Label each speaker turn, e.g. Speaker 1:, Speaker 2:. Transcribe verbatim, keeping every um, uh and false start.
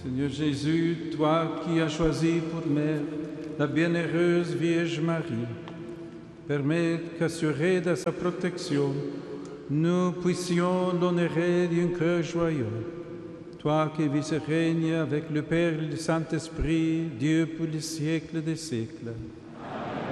Speaker 1: Seigneur Jésus, toi qui as choisi pour mère la bienheureuse Vierge Marie, permets qu'assurés de sa protection, nous puissions l'honorer d'un cœur joyeux. Toi qui vis et règnes avec le Père et le Saint-Esprit, Dieu pour les siècles des siècles.